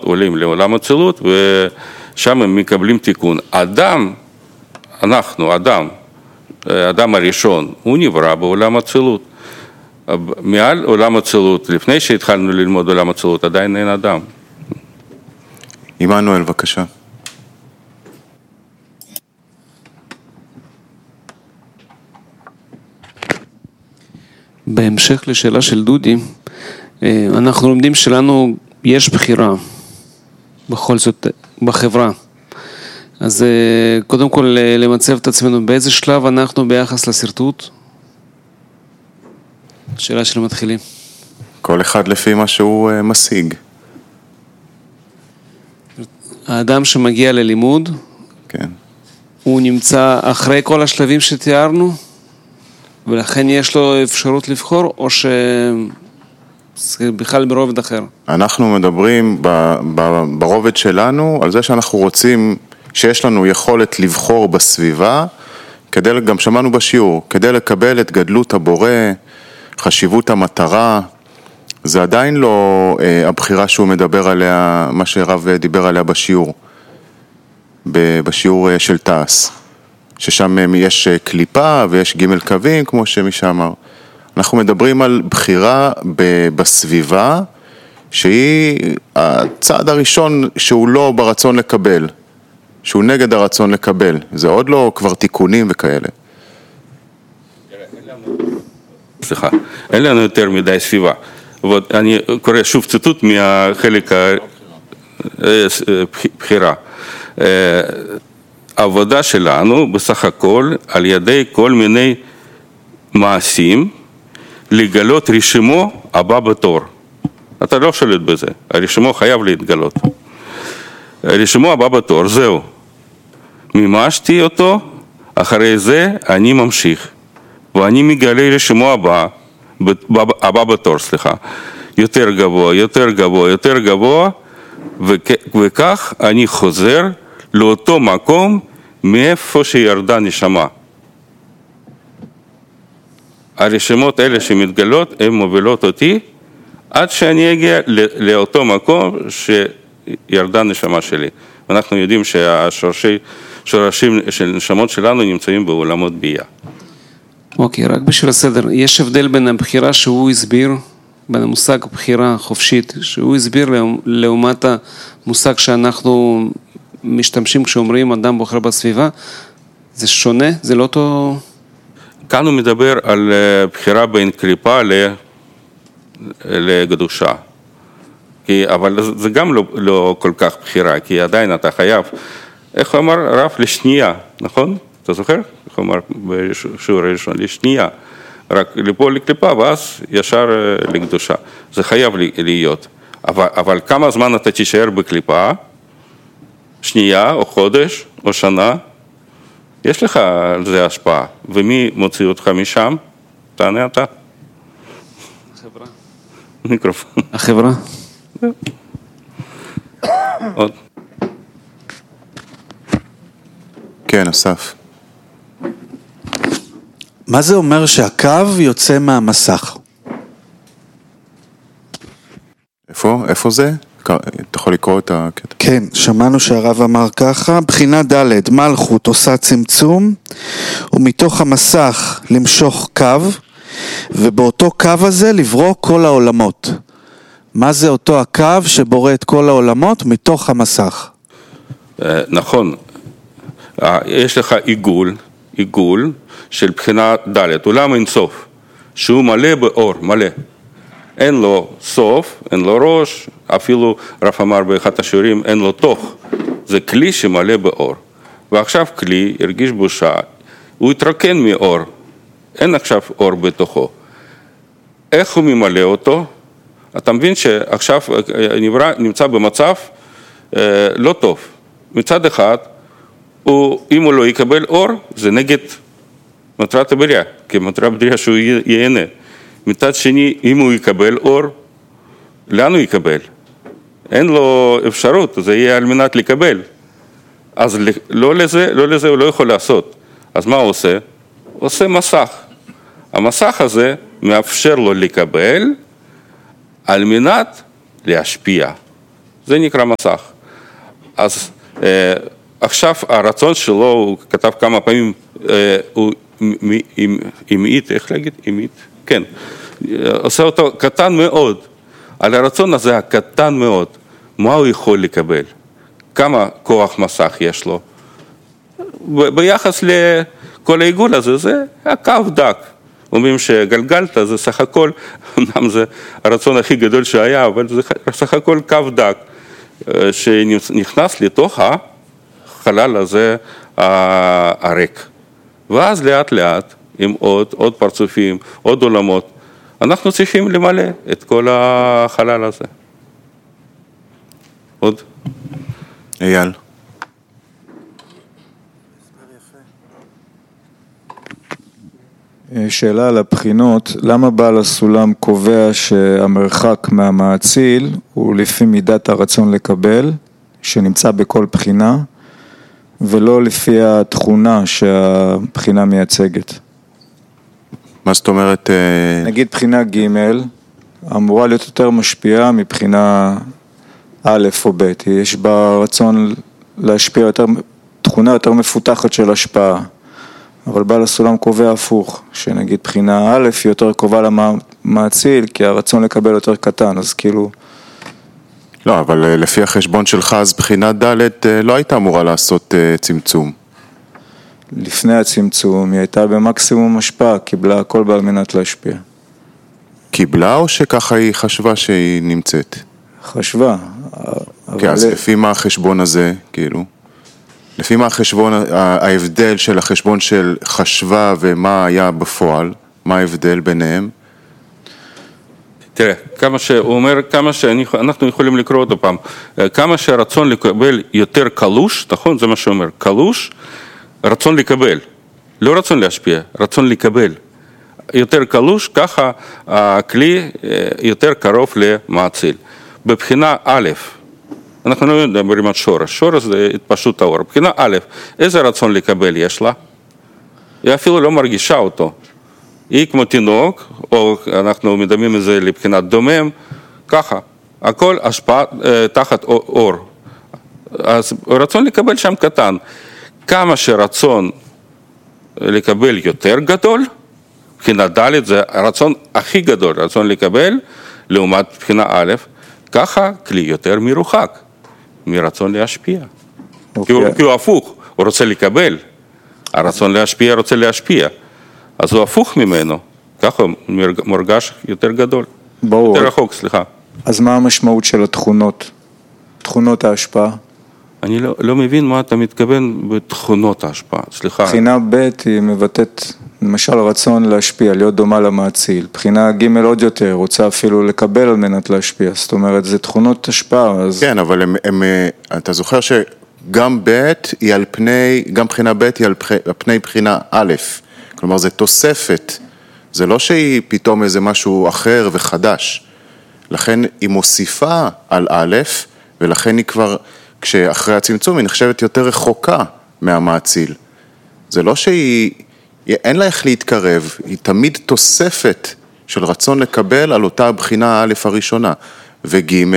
עולים לעולם אצילות, ושם הם מקבלים תיקון. אדם הראשון, הוא נברא בעולם אצילות. מעל עולם אצילות, לפני שהתחלנו ללמוד עולם אצילות, עדיין אין אדם. עמנואל, בבקשה. בהמשך לשאלה של דודי, אנחנו לומדים שלנו יש בחירה, בכל זאת, בחברה. אז קודם כל למצב את עצמנו, באיזה שלב אנחנו ביחס לסרטוט? שאלה של מתחילים. כל אחד לפי מה שהוא משיג. האדם שמגיע ללימוד, כן. הוא נמצא אחרי כל השלבים שתיארנו, ולכן יש לו אפשרות לבחור, או שזה בכלל ברובד אחר? אנחנו מדברים ברובד שלנו על זה שאנחנו רוצים, שיש לנו יכולת לבחור בסביבה, גם שמענו בשיעור, כדי לקבל את גדלות הבורא, חשיבות המטרה, זה עדיין לא הבחירה שהוא מדבר עליה, מה שרב דיבר עליה בשיעור של תעש, ששם יש קליפה ויש ג' קווים, כמו שמישהו אמר. אנחנו מדברים על בחירה בסביבה, שהיא הצעד הראשון שהוא לא ברצון לקבל, שהוא נגד הרצון לקבל. זה עוד לא כבר תיקונים וכאלה. סליחה, אין לנו יותר מדי סביבה. אני קורא שוב ציטוט מהחלק הבחירה. העבודה שלנו בסך הכל על ידי כל מיני מעשים לגלות רשימו הבא בתור. אתה לא שולט בזה, הרשימו חייב להתגלות. רשימו הבא בתור, זהו. מימשתי אותו, אחרי זה אני ממשיך. ואני מגלה רשימו הבא בתור, יותר גבוה, יותר גבוה, יותר גבוה, וכך אני חוזר לאותו מקום מאיפה שירדה נשמה. הרשימות האלה שמתגלות, הן מובילות אותי, עד שאני אגיע לאותו מקום שירדה נשמה שלי. אנחנו יודעים שהשורשים של נשמות שלנו נמצאים בעולמות בייה. אוקיי, רק בשביל הסדר, יש הבדל בין הבחירה שהוא הסביר, בין המושג בחירה חופשית, שהוא הסביר לעומת המושג שאנחנו משתמשים כשאומרים אדם בוחר בסביבה, זה שונה? זה לא אותו... כאן הוא מדבר על בחירה בין קליפה לקדושה. אבל זה גם לא כל כך בחירה, כי עדיין אתה חייב, איך הוא אמר רב? לשנייה, נכון? אתה זוכר? איך הוא אמר בשיעור הראשון? לשנייה. רק ליפול לקליפה ואז ישר לקדושה. זה חייב להיות. אבל כמה זמן אתה תישאר בקליפה? שנייה או חודש או שנה? יש לך על זה השפעה. ומי מוציא אותך משם? תענה אתה. החברה. מיקרופון. החברה. עוד. כן, אסף. מה זה אומר שהקו יוצא מהמסך? איפה זה? אתה יכול לקרוא את הקטע? כן, שמענו שהרב אמר ככה, בחינה ד' מלכות עושה צמצום, ומתוך המסך למשוך קו, ובאותו קו הזה לברוא כל העולמות. מה זה אותו הקו שבורא את כל העולמות מתוך המסך? נכון, יש לך עיגול של בחינה ד', עולם אין סוף, שהוא מלא באור, מלא. אין לו סוף, אין לו ראש, אפילו רב אמר באחד השיעורים, אין לו תוך. זה כלי שמלא באור. ועכשיו כלי הרגיש בושה, הוא התרוקן מאור, אין עכשיו אור בתוכו. איך הוא ממלא אותו? אתה מבין שעכשיו נמצא במצב לא טוב. מצד אחד, אם הוא לא יקבל אור, זה נגד מטרת הבריאה, כי מטרת הבריאה שהוא ייהנה. מצד שני, אם הוא יקבל אור, לאן הוא יקבל? אין לו אפשרות, זה יהיה על מנת לקבל. אז לא לזה הוא לא יכול לעשות. אז מה הוא עושה? הוא עושה מסך. המסך הזה מאפשר לו לקבל על מנת להשפיע. זה נקרא מסך. אז עכשיו הרצון שלו, הוא כתב כמה פעמים, הוא אימית, איך להגיד? אימית? כן. עושה אותו קטן מאוד. על הרצון הזה הקטן מאוד, מה הוא יכול לקבל? כמה כוח מסך יש לו? ביחס לכל העיגול הזה, זה הקו דק. אומרים שגלגלת זה סך הכל, אמנם זה הרצון הכי גדול שהיה, אבל זה סך הכל קו דק, שנכנס לתוך החלל הזה הריק. ואז לאט לאט, עם עוד פרצופים, עוד עולמות, אנחנו צריכים למלא את כל החלל הזה. עוד? אייל. שאלה על הבחינות, למה בעל הסולם קובע שהמרחק מהמאציל הוא לפי מידת הרצון לקבל, שנמצא בכל בחינה, ולא לפי התכונה שהבחינה מייצגת? מה זאת אומרת? נגיד בחינה ג' אמורה להיות יותר משפיעה מבחינה א' או ב', יש בה רצון להשפיע יותר, תכונה יותר מפותחת של השפעה. אבל בעל הסולם קובע הפוך, שנגיד בחינה א' היא יותר קרובה למאציל, כי הרצון לקבל יותר קטן, אז כאילו... לא, אבל לפי החשבון שלך, אז בחינה ד' לא הייתה אמורה לעשות צמצום. לפני הצמצום, היא הייתה במקסימום השפעה, קיבלה הכל בעל מנת להשפיע. קיבלה או שככה היא חשבה שהיא נמצאת? חשבה. כן, אז לפי מה החשבון הזה, כאילו? לפי מה החשבון, ההבדל של החשבון של חשבה ומה היה בפועל, מה ההבדל ביניהם? תראה, הוא אומר, כמה שאנחנו יכולים לקרוא אותו פעם, כמה שהרצון לקבל יותר קלוש, נכון? זה מה שהוא אומר, קלוש, רצון לקבל, לא רצון להשפיע, רצון לקבל. יותר קלוש, ככה הכלי יותר קרוב למאציל. בבחינה א', אנחנו לא מדברים על שורש, שורש זה התפשטות האור. בחינה א', איזה רצון לקבל יש לה? היא אפילו לא מרגישה אותו. היא כמו תינוק, או אנחנו מדמים את זה לבחינת דומם, ככה, הכל השפעה תחת אור. אז רצון לקבל שם קטן. כמה שרצון לקבל יותר גדול, בחינה ד' זה הרצון הכי גדול, רצון לקבל, לעומת בחינה א', ככה כלי יותר מרוחק, מרצון להשפיע. כי הוא הפוך, הוא רוצה לקבל, הרצון להשפיע רוצה להשפיע, אז הוא הפוך ממנו, ככה הוא מורגש יותר גדול. ברור. יותר רחוק, סליחה. אז מה המשמעות של התכונות? תכונות ההשפעה? אני לא מבין מה אתה מתכוון בתכונות ההשפעה, סליחה. בחינה ב' היא מבטאת, למשל, רצון להשפיע, להיות דומה למאציל. בחינה ג' עוד יותר, רוצה אפילו לקבל על מנת להשפיע. זאת אומרת, זה תכונות השפעה. אז... כן, אבל אתה זוכר שגם ב' היא על פני, גם בחינה ב' היא על פני בחינה א'. כלומר, זה תוספת. זה לא שהיא פתאום איזה משהו אחר וחדש. לכן היא מוסיפה על א', ולכן היא כבר, כשאחרי הצמצום, היא נחשבת יותר רחוקה מהמאציל. זה לא שהיא, אין לה איך להתקרב, היא תמיד תוספת של רצון לקבל על אותה הבחינה א' הראשונה. וג'